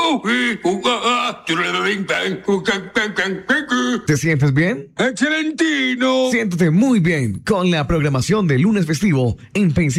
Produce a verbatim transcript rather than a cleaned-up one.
¿Te sientes bien? ¡Excelentino! Siéntete muy bien con la programación de lunes festivo en Pensilvania.